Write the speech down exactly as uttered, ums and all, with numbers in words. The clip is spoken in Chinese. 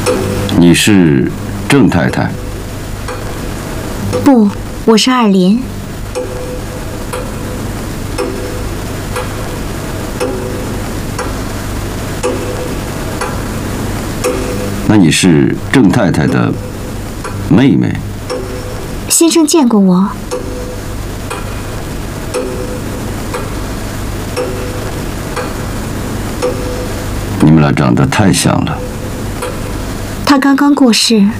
你是郑太太？ 不，我是二莲。 那你是郑太太的妹妹？ 先生见过我。 你们俩长得太像了。 他刚刚过世。